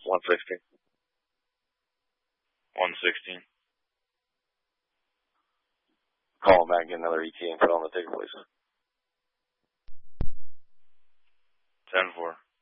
116. 116. Call him back and get another ETA and put on the ticket, please. 10-4.